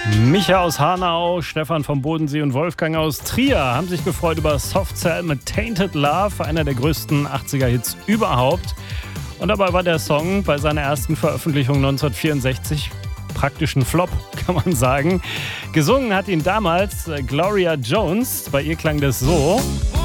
Micha aus Hanau, Stefan vom Bodensee und Wolfgang aus Trier haben sich gefreut über Soft Cell mit Tainted Love, einer der größten 80er-Hits überhaupt. Und dabei war der Song bei seiner ersten Veröffentlichung 1964 praktisch ein Flop, kann man sagen. Gesungen hat ihn damals Gloria Jones. Bei ihr klang das so.